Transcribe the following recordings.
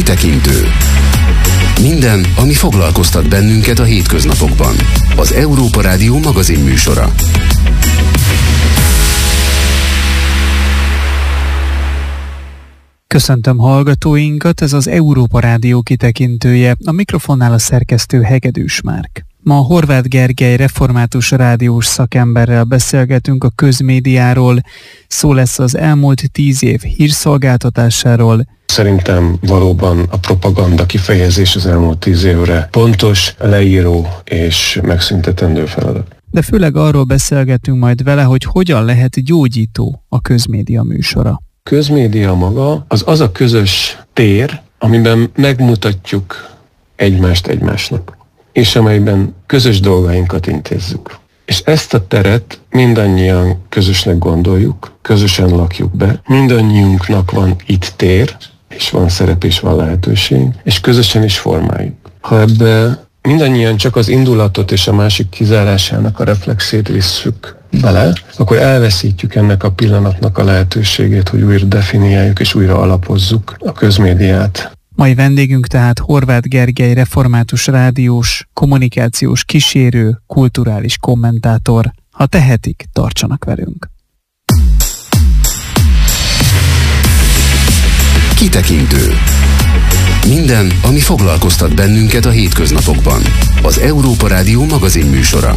Kitekintő. Minden, ami foglalkoztat bennünket a hétköznapokban. Az Európa Rádió magazinműsora. Köszöntöm hallgatóinkat, ez az Európa Rádió kitekintője, a mikrofonnál a szerkesztő Hegedűs Márk. Ma Horváth Gergely református rádiós szakemberrel beszélgetünk a közmédiáról, szó lesz az elmúlt 10 év hírszolgáltatásáról. Szerintem valóban a propaganda kifejezés az elmúlt 10 évre pontos, leíró és megszüntetendő feladat. De főleg arról beszélgetünk majd vele, hogy hogyan lehet gyógyító a közmédia műsora. Közmédia maga az a közös tér, amiben megmutatjuk egymást egymásnak, és amelyben közös dolgainkat intézzük. És ezt a teret mindannyian közösnek gondoljuk, közösen lakjuk be, mindannyiunknak van itt tér, és van szerep és van lehetőség, és közösen is formáljuk. Ha ebbe mindannyian csak az indulatot és a másik kizárásának a reflexét visszük bele, akkor elveszítjük ennek a pillanatnak a lehetőségét, hogy újra definiáljuk és újra alapozzuk a közmédiát. Mai vendégünk tehát Horváth Gergely református rádiós, kommunikációs kísérő, kulturális kommentátor. Ha tehetik, tartsanak velünk. Kitekintő. Minden, ami foglalkoztat bennünket a hétköznapokban. Az Európa Rádió magazinműsora.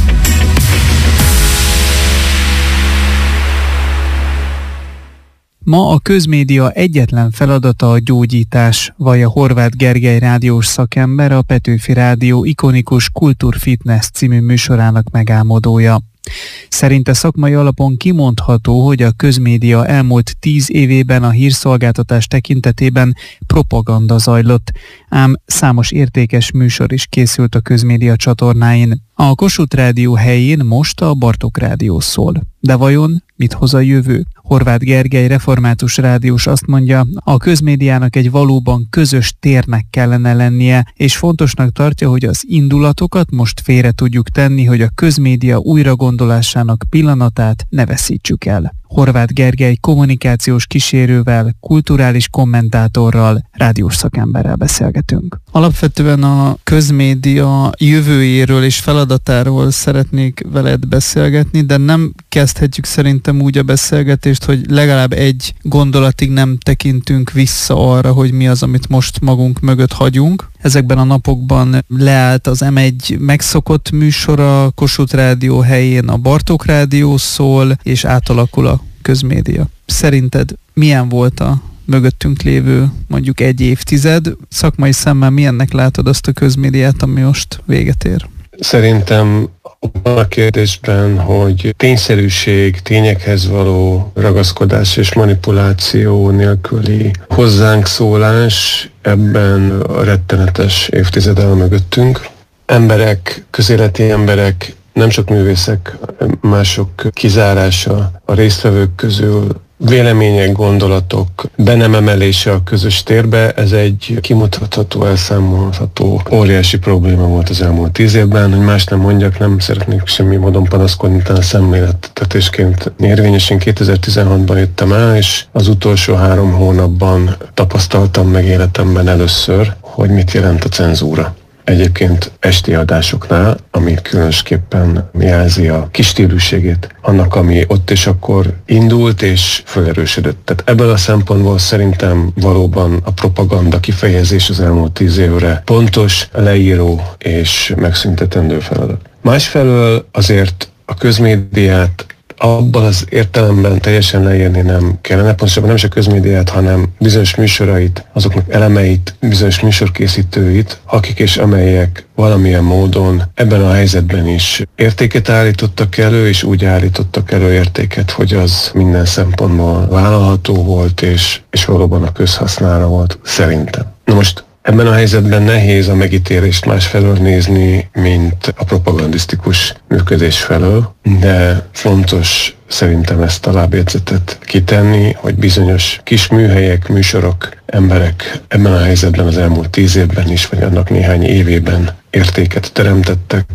Ma a közmédia egyetlen feladata a gyógyítás, vallja Horváth Gergely rádiós szakember, a Petőfi Rádió ikonikus Kulturfitness című műsorának megálmodója. Szerinte szakmai alapon kimondható, hogy a közmédia elmúlt 10 évében a hírszolgáltatás tekintetében propaganda zajlott, ám számos értékes műsor is készült a közmédia csatornáin. A Kossuth Rádió helyén most a Bartók Rádió szól. De vajon mit hoz a jövő? Horváth Gergely református rádiós azt mondja, a közmédiának egy valóban közös térnek kellene lennie, és fontosnak tartja, hogy az indulatokat most félre tudjuk tenni, hogy a közmédia újragondolásának pillanatát ne veszítsük el. Horváth Gergely kommunikációs kísérővel, kulturális kommentátorral, rádiós szakemberrel beszélgetünk. Alapvetően a közmédia jövőjéről és feladatáról szeretnék veled beszélgetni, de nem kezdhetjük szerintem úgy a beszélgetést, hogy legalább egy gondolatig nem tekintünk vissza arra, hogy mi az, amit most magunk mögött hagyunk. Ezekben a napokban leállt az M1 megszokott műsora, Kossuth Rádió helyén a Bartók Rádió szól, és átalakul a közmédia. Szerinted milyen volt a mögöttünk lévő mondjuk egy évtized? Szakmai szemmel milyennek látod azt a közmédiát, ami most véget ér? Szerintem a kérdésben, hogy tényszerűség, tényekhez való ragaszkodás és manipuláció nélküli hozzánk szólás, ebben a rettenetes évtized áll mögöttünk. Emberek, közéleti emberek, nem csak művészek, mások kizárása a résztvevők közül, vélemények, gondolatok be nem emelése a közös térbe, ez egy kimutatható, elszámolható, óriási probléma volt az elmúlt 10 évben, hogy más nem mondjak, nem szeretnék semmi módon panaszkodni, talán szemlélettetésként érvényesen 2016-ban jöttem el, és az utolsó 3 hónapban tapasztaltam meg életemben először, hogy mit jelent a cenzúra. Egyébként esti adásoknál, ami különösképpen jelzi a kisstílűségét annak, ami ott és akkor indult és felerősödött. Tehát ebből a szempontból szerintem valóban a propaganda kifejezés az elmúlt 10 évre pontos, leíró és megszüntetendő feladat. Másfelől azért a közmédiát abban az értelemben teljesen leírni nem kellene, pontosabban nem is a közmédiát, hanem bizonyos műsorait, azoknak elemeit, bizonyos műsorkészítőit, akik és amelyek valamilyen módon ebben a helyzetben is értéket állítottak elő, és úgy állítottak elő értéket, hogy az minden szempontból vállalható volt, és valóban a közhasznára volt, szerintem. Na most ebben a helyzetben nehéz a megítélést másfelől nézni, mint a propagandisztikus működés felől, de fontos szerintem ezt a lábjegyzetet kitenni, hogy bizonyos kis műhelyek, műsorok, emberek ebben a helyzetben az elmúlt 10 évben is, vagy annak néhány évében értéket teremtettek,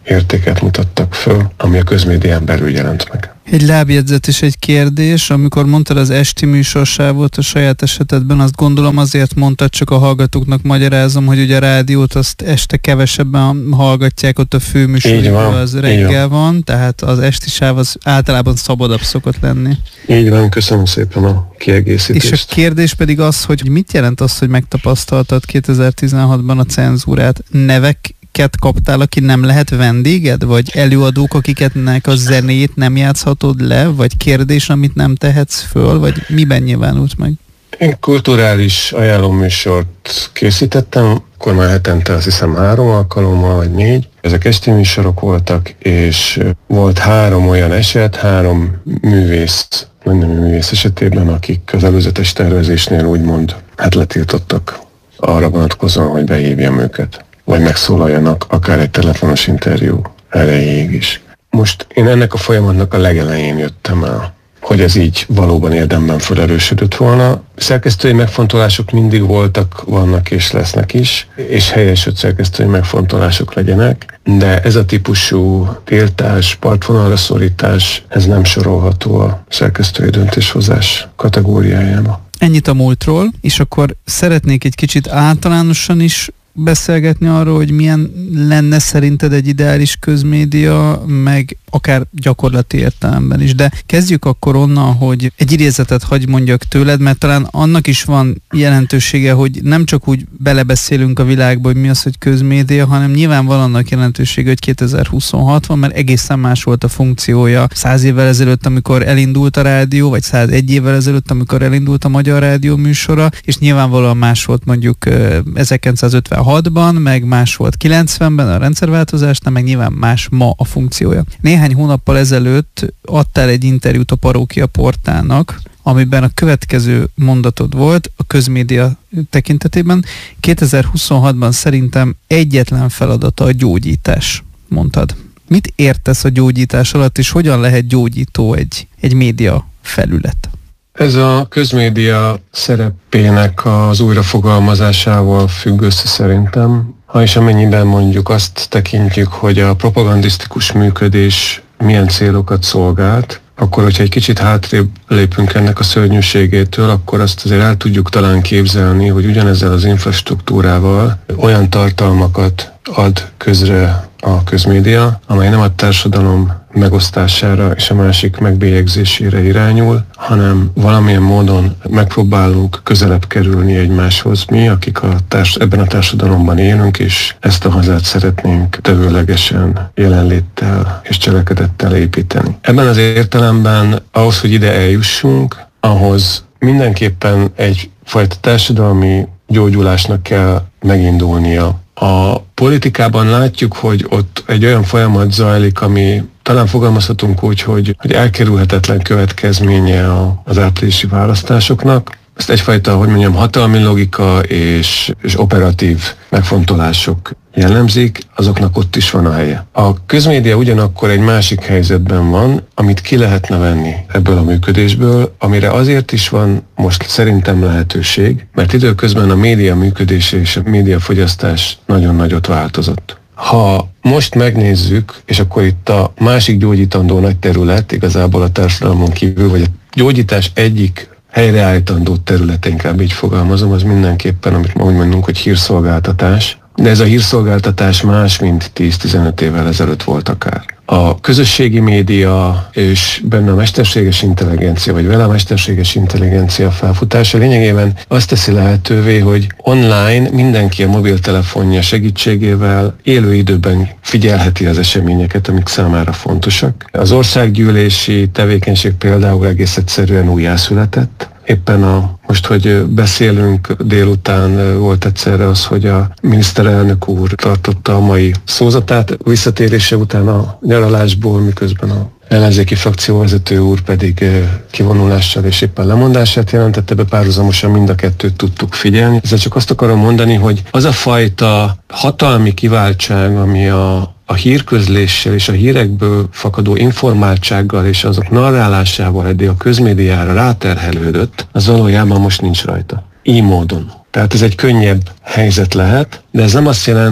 értéket mutattak föl, ami a közmédián belül jelent meg. Egy lábjegyzet és egy kérdés, amikor mondtad az esti műsorsávot a saját esetedben, azt gondolom azért mondtad, csak a hallgatóknak magyarázom, hogy ugye a rádiót azt este kevesebben hallgatják, ott a főműsorban az reggel van, tehát az esti sáv az általában szabadabb szokott lenni. Így van, köszönöm szépen a kiegészítést. És a kérdés pedig az, hogy mit jelent az, hogy megtapasztaltad 2016-ban a cenzúrát? Neveket kaptál, aki nem lehet vendéged? Vagy előadók, akiknek a zenét nem játszhatod le? Vagy kérdés, amit nem tehetsz föl? Vagy miben nyilvánult meg? Én kulturális ajánlóműsort készítettem, akkor már hetente azt hiszem 3 alkalommal, vagy 4. Ezek esti műsorok voltak, és volt 3 olyan eset, 3 művész, nem művész esetében, akik az előzetes tervezésnél úgymond letiltottak arra vonatkozóan, hogy behívjam őket, vagy megszólaljanak akár egy telefonos interjú erejéig is. Most én ennek a folyamatnak a legelején jöttem el, hogy ez így valóban érdemben felerősödött volna. Szerkesztői megfontolások mindig voltak, vannak és lesznek is, és helyes, hogy szerkesztői megfontolások legyenek, de ez a típusú tiltás, partvonalra szorítás, ez nem sorolható a szerkesztői döntéshozás kategóriájába. Ennyit a múltról, és akkor szeretnék egy kicsit általánosan is beszélgetni arról, hogy milyen lenne szerinted egy ideális közmédia, meg akár gyakorlati értelemben is. De kezdjük akkor onnan, hogy egy idézetet hagy mondjak tőled, mert talán annak is van jelentősége, hogy nem csak úgy belebeszélünk a világba, hogy mi az, hogy közmédia, hanem nyilván van annak jelentősége, hogy 2026 van, mert egészen más volt a funkciója 100 évvel ezelőtt, amikor elindult a rádió, vagy 101 évvel ezelőtt, amikor elindult a Magyar Rádió műsora, és nyilvánvalóan más volt mondjuk 1956-ban, meg más volt 90-ben a rendszerváltozásnál, meg nyilván más ma a funkciója. Néhány hónappal ezelőtt adtál egy interjút a Parókia portálnak, amiben a következő mondatod volt a közmédia tekintetében. 2026-ban szerintem egyetlen feladata a gyógyítás, mondtad. Mit értesz a gyógyítás alatt, és hogyan lehet gyógyító egy média felület? Ez a közmédia szerepének az újrafogalmazásával függ össze szerintem, ha és amennyiben mondjuk azt tekintjük, hogy a propagandisztikus működés milyen célokat szolgált, akkor, hogyha egy kicsit hátrébb lépünk ennek a szörnyűségétől, akkor azt azért el tudjuk talán képzelni, hogy ugyanezzel az infrastruktúrával olyan tartalmakat ad közre a közmédia, amely nem a társadalom megosztására és a másik megbélyegzésére irányul, hanem valamilyen módon megpróbálunk közelebb kerülni egymáshoz. Mi, akik ebben a társadalomban élünk, és ezt a hazát szeretnénk tevőlegesen jelenléttel és cselekedettel építeni. Ebben az értelemben ahhoz, hogy ide eljussunk, ahhoz mindenképpen egyfajta társadalmi gyógyulásnak kell megindulnia. A politikában látjuk, hogy ott egy olyan folyamat zajlik, ami talán fogalmazhatunk úgy, hogy elkerülhetetlen következménye az áprilisi választásoknak. Ezt egyfajta, hatalmi logika és operatív megfontolások jellemzik, azoknak ott is van a helye. A közmédia ugyanakkor egy másik helyzetben van, amit ki lehetne venni ebből a működésből, amire azért is van most szerintem lehetőség, mert időközben a média működése és a médiafogyasztás nagyon nagyot változott. Ha most megnézzük, és akkor itt a másik gyógyítandó nagy terület, igazából a társadalmon kívül, vagy a gyógyítás egyik helyreállítandó területe, inkább így fogalmazom, az mindenképpen, amit ma úgy mondunk, hogy hírszolgáltatás. De ez a hírszolgáltatás más, mint 10-15 évvel ezelőtt volt akár. A közösségi média és benne a mesterséges intelligencia, vagy vele a mesterséges intelligencia felfutása lényegében azt teszi lehetővé, hogy online mindenki a mobiltelefonja segítségével élő időben figyelheti az eseményeket, amik számára fontosak. Az országgyűlési tevékenység például egész egyszerűen újjászületett. Éppen most, hogy beszélünk, délután volt egyszerre az, hogy a miniszterelnök úr tartotta a mai szózatát visszatérése után a nyaralásból, miközben a ellenzéki frakcióvezető úr pedig kivonulással és éppen lemondását jelentette be, párhuzamosan mind a kettőt tudtuk figyelni. Ezzel csak azt akarom mondani, hogy az a fajta hatalmi kiváltság, ami a hírközléssel és a hírekből fakadó informáltsággal és azok narrálásával eddig a közmédiára ráterhelődött, az valójában most nincs rajta. Így módon. Tehát ez egy könnyebb helyzet lehet, de ez nem azt jelenti,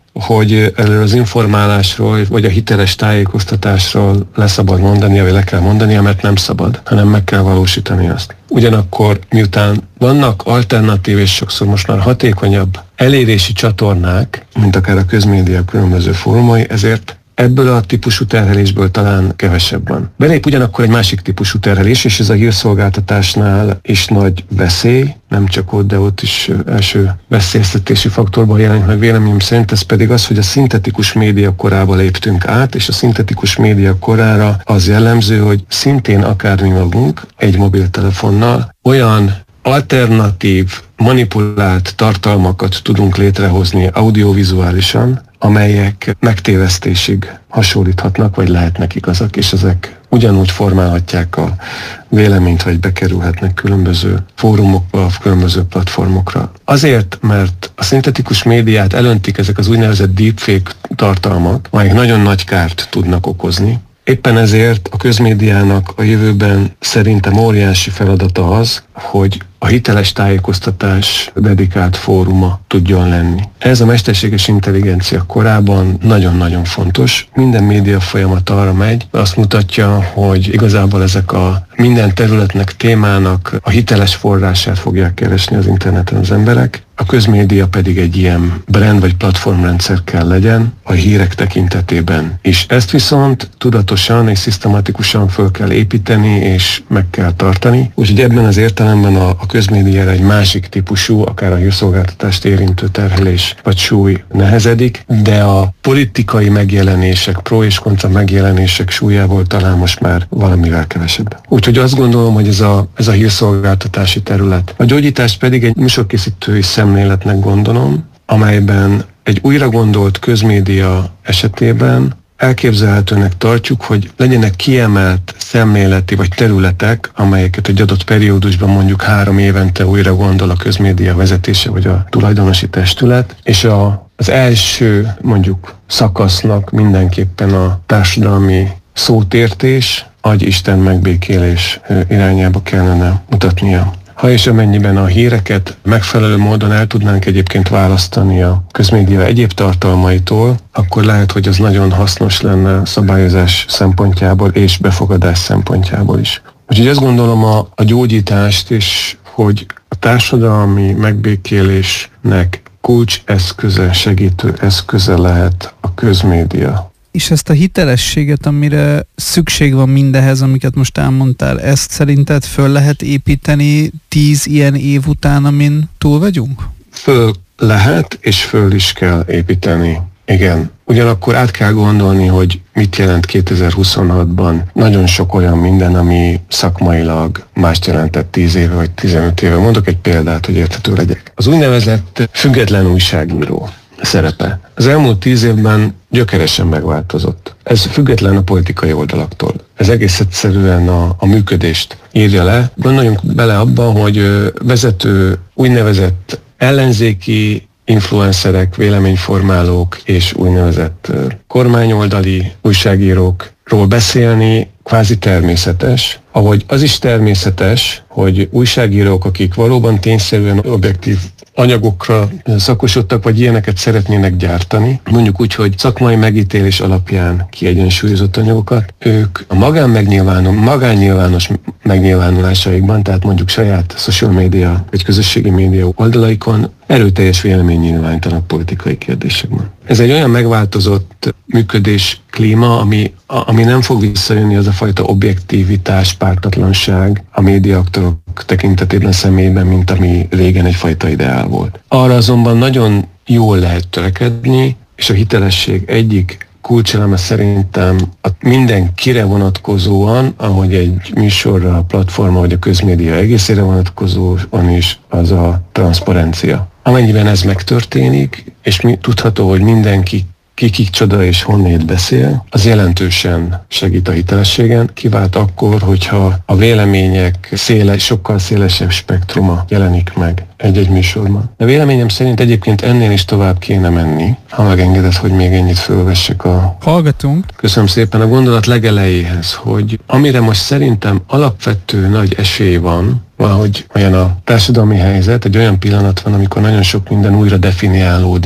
hogy erről az informálásról, vagy a hiteles tájékoztatásról leszabad mondania, vagy le kell mondania, mert nem szabad, hanem meg kell valósítani azt. Ugyanakkor, miután vannak alternatív és sokszor most már hatékonyabb elérési csatornák, mint akár a közmédia különböző fórumai, ezért ebből a típusú terhelésből talán kevesebb van. Belép ugyanakkor egy másik típusú terhelés, és ez a hírszolgáltatásnál is nagy veszély, nem csak ott, de ott is első veszélyeztetési faktorban jelenik meg véleményem szerint, ez pedig az, hogy a szintetikus média korába léptünk át, és a szintetikus média korára az jellemző, hogy szintén akár mi magunk egy mobiltelefonnal olyan alternatív, manipulált tartalmakat tudunk létrehozni audiovizuálisan, amelyek megtévesztésig hasonlíthatnak, vagy lehetnek igazak, és ezek ugyanúgy formálhatják a véleményt, vagy bekerülhetnek különböző fórumokba, különböző platformokra. Azért, mert a szintetikus médiát elöntik ezek az úgynevezett deepfake tartalmak, amelyek nagyon nagy kárt tudnak okozni. Éppen ezért a közmédiának a jövőben szerintem óriási feladata az, hogy a hiteles tájékoztatás dedikált fóruma tudjon lenni. Ez a mesterséges intelligencia korában nagyon-nagyon fontos. Minden média folyamat arra megy, azt mutatja, hogy igazából ezek a minden területnek, témának a hiteles forrását fogják keresni az interneten az emberek. A közmédia pedig egy ilyen brand vagy platformrendszer kell legyen a hírek tekintetében is. Ezt viszont tudatosan és szisztematikusan föl kell építeni és meg kell tartani. Úgyhogy ebben az értelemben a közmédiára egy másik típusú, akár a hírszolgáltatást érintő terhelés vagy súly nehezedik, de a politikai megjelenések, pro és kontra megjelenések súlyából talán most már valamivel kevesebb. Úgyhogy azt gondolom, hogy ez a hírszolgáltatási terület. A gyógyítást pedig egy műsorkészítői szemléletnek gondolom, amelyben egy újra gondolt közmédia esetében elképzelhetőnek tartjuk, hogy legyenek kiemelt szemléleti vagy területek, amelyeket egy adott periódusban mondjuk 3 évente újra gondol a közmédia vezetése vagy a tulajdonosi testület, és az első mondjuk szakasznak mindenképpen a társadalmi szótértés, adj Isten megbékélés irányába kellene mutatnia. Ha és amennyiben a híreket megfelelő módon el tudnánk egyébként választani a közmédia egyéb tartalmaitól, akkor lehet, hogy az nagyon hasznos lenne szabályozás szempontjából és befogadás szempontjából is. Úgyhogy azt gondolom a gyógyítást is, hogy a társadalmi megbékélésnek kulcseszköze, segítő eszköze lehet a közmédia. És ezt a hitelességet, amire szükség van mindehez, amiket most elmondtál, ezt szerinted föl lehet építeni 10 ilyen év után, amin túl vagyunk? Föl lehet, és föl is kell építeni. Igen. Ugyanakkor át kell gondolni, hogy mit jelent 2026-ban. Nagyon sok olyan minden, ami szakmailag mást jelentett 10 éve vagy 15 éve. Mondok egy példát, hogy érthető legyek. Az úgynevezett független újságíró szerepe az elmúlt 10 évben gyökeresen megváltozott. Ez független a politikai oldalaktól. Ez egész egyszerűen a működést írja le. Gondoljunk bele abba, hogy vezető úgynevezett ellenzéki influencerek, véleményformálók és úgynevezett kormányoldali újságírókról beszélni kvázi természetes, ahogy az is természetes, hogy újságírók, akik valóban tényszerűen objektív anyagokra szakosodtak, vagy ilyeneket szeretnének gyártani, mondjuk úgy, hogy szakmai megítélés alapján kiegyensúlyozott anyagokat, ők a magánnyilvános megnyilvánulásaikban, tehát mondjuk saját social media vagy közösségi média oldalaikon erőteljes vélemény nyilvánítanak politikai kérdésekben. Ez egy olyan megváltozott működés klíma, ami nem fog visszajönni, az a fajta objektivitás, pártatlanság a médiaaktorok tekintetében, személyben, mint ami régen egyfajta ideál volt. Arra azonban nagyon jól lehet törekedni, és a hitelesség egyik kulcseleme szerintem mindenkire vonatkozóan, ahogy egy műsorra, a platforma vagy a közmédia egészére vonatkozóan is, az a transzparencia. Amennyiben ez megtörténik, és tudható, hogy mindenki kicsoda és honnét beszél, az jelentősen segít a hitelességen, kivált akkor, hogyha a vélemények sokkal szélesebb spektruma jelenik meg egy-egy műsorban. De véleményem szerint egyébként ennél is tovább kéne menni, ha megengedett, hogy még ennyit fölvessek Hallgatunk. Köszönöm szépen a gondolat legelejéhez, hogy amire most szerintem alapvető nagy esély van, valahogy olyan a társadalmi helyzet, egy olyan pillanat van, amikor nagyon sok minden újra definiálódik,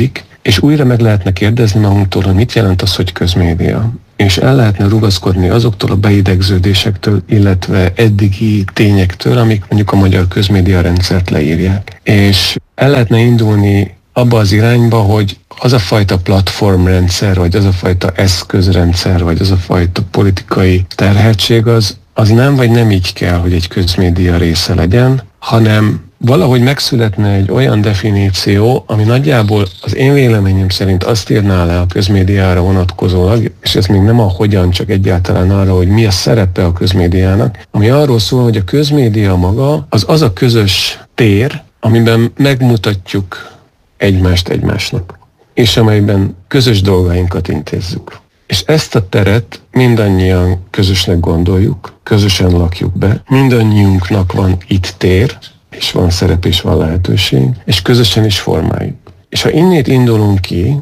és újra meg lehetne kérdezni magunktól, hogy mit jelent az, hogy közmédia. És el lehetne rugaszkodni azoktól a beidegződésektől, illetve eddigi tényektől, amik mondjuk a magyar közmédia rendszert leírják. És el lehetne indulni abba az irányba, hogy az a fajta platformrendszer, vagy az a fajta eszközrendszer, vagy az a fajta politikai terheltség, az nem vagy nem így kell, hogy egy közmédia része legyen, hanem valahogy megszületne egy olyan definíció, ami nagyjából az én véleményem szerint azt írná le a közmédiára vonatkozólag, és ez még nem a hogyan, csak egyáltalán arra, hogy mi a szerepe a közmédiának, ami arról szól, hogy a közmédia maga az a közös tér, amiben megmutatjuk egymást egymásnak, és amelyben közös dolgainkat intézzük. És ezt a teret mindannyian közösnek gondoljuk, közösen lakjuk be, mindannyiunknak van itt tér, és van szerep, és van lehetőség, és közösen is formáljuk. És ha innét indulunk ki,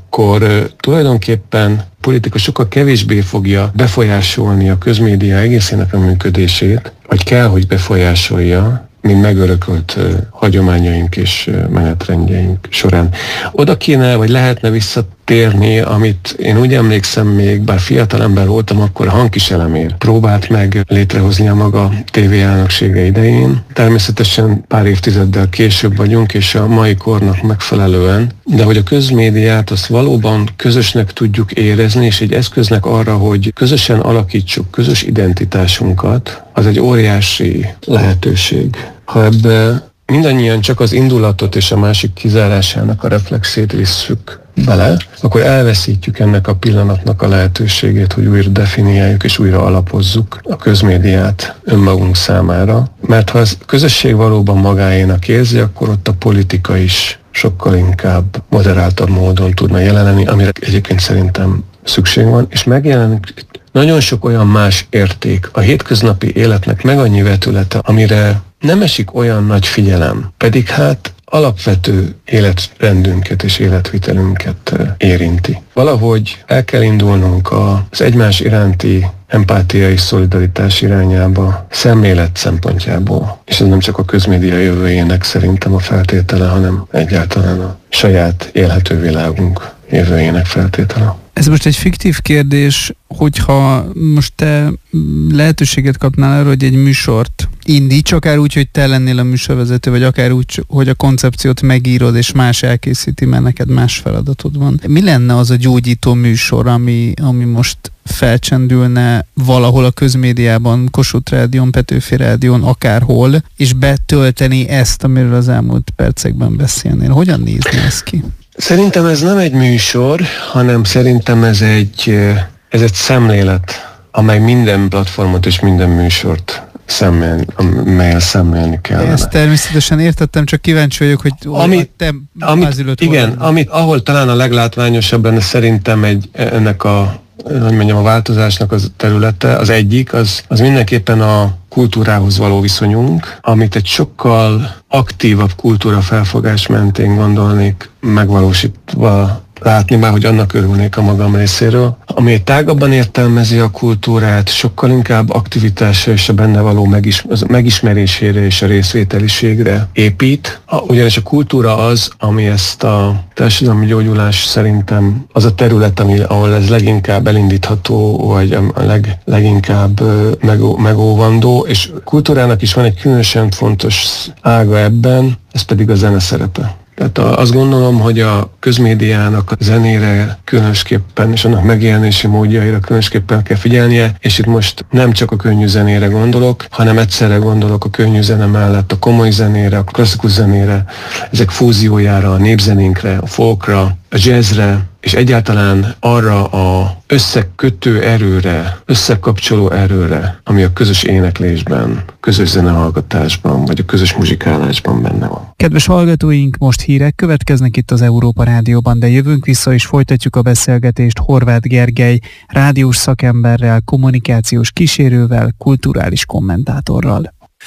akkor tulajdonképpen a politika sokkal kevésbé fogja befolyásolni a közmédia egészének a működését, vagy kell, hogy befolyásolja, mint megörökölt hagyományaink és menetrendjeink során. Oda kéne, vagy lehetne visszatérni, amit én úgy emlékszem még, bár fiatal ember voltam, akkor a Hangkiselemér próbált meg létrehozni a maga tévéelnöksége idején. Természetesen pár évtizeddel később vagyunk, és a mai kornak megfelelően, de hogy a közmédiát azt valóban közösnek tudjuk érezni, és egy eszköznek arra, hogy közösen alakítsuk közös identitásunkat, az egy óriási lehetőség. Ha ebbe mindannyian csak az indulatot és a másik kizárásának a reflexét visszük bele, akkor elveszítjük ennek a pillanatnak a lehetőségét, hogy újra definiáljuk és újra alapozzuk a közmédiát önmagunk számára. Mert ha az közösség valóban magáénak érzi, akkor ott a politika is sokkal inkább moderáltabb módon tudna jelenni, amire egyébként szerintem szükség van, és megjelenik nagyon sok olyan más érték a hétköznapi életnek meg annyi vetülete, amire nem esik olyan nagy figyelem, pedig hát alapvető életrendünket és életvitelünket érinti. Valahogy el kell indulnunk az egymás iránti empátia és szolidaritás irányába szemlélet szempontjából. És ez nem csak a közmédia jövőjének szerintem a feltétele, hanem egyáltalán a saját élhető világunk jövőjének feltétele. Ez most egy fiktív kérdés, hogyha most te lehetőséget kapnál arra, hogy egy műsort indíts, akár úgy, hogy te lennél a műsorvezető, vagy akár úgy, hogy a koncepciót megírod, és más elkészíti, mert neked más feladatod van. Mi lenne az a gyógyító műsor, ami most felcsendülne valahol a közmédiában, Kossuth Rádión, Petőfi Rádión, akárhol, és betölteni ezt, amiről az elmúlt percekben beszélnél? Hogyan nézne ez ki? Szerintem ez nem egy műsor, hanem szerintem ez egy szemlélet, amely minden platformot és minden műsort melyel szemlélni kellene. Ezt természetesen értettem, csak kíváncsi vagyok, hogy ahol talán a leglátványosabb benne szerintem ennek a változásnak az területe, az egyik, az mindenképpen a kultúrához való viszonyunk, amit egy sokkal aktívabb kultúrafelfogás mentén gondolnék megvalósítva látni, már hogy annak örülnék a magam részéről, ami tágabban értelmezi a kultúrát, sokkal inkább aktivitásra és a benne való megismerésére és a részvételiségre épít. Ugyanis a kultúra az, ami ezt a társadalmi gyógyulás szerintem az a terület, ahol ez leginkább elindítható, vagy a leginkább megóvandó, és kultúrának is van egy különösen fontos ága ebben, ez pedig a zene szerepe. Tehát azt gondolom, hogy a közmédiának a zenére különösképpen, és annak megjelenési módjaira különösképpen kell figyelnie, és itt most nem csak a könnyű zenére gondolok, hanem egyszerre gondolok a könnyű zene mellett a komoly zenére, a klasszikus zenére, ezek fúziójára, a népzenénkre, a folkra, a jazzre, és egyáltalán arra a összekötő erőre, összekapcsoló erőre, ami a közös éneklésben, közös zenehallgatásban, vagy a közös muzsikálásban benne van. Kedves hallgatóink, most hírek következnek itt az Európa Rádióban, de jövünk vissza és folytatjuk a beszélgetést Horváth Gergely rádiós szakemberrel, kommunikációs kísérővel, kulturális kommentátorral.